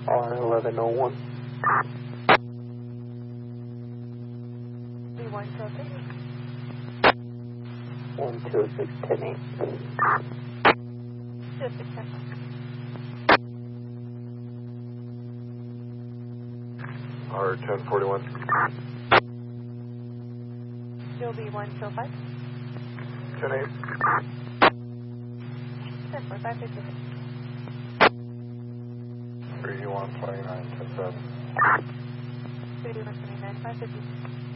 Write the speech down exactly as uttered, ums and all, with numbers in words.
R eleven oh one. B one two six. one two six ten eight. two six ten. R ten forty-one. Joe B one two five. ten eight. ten four five fifty six. three one twenty-nine ten seven. three one twenty nine five fifty six.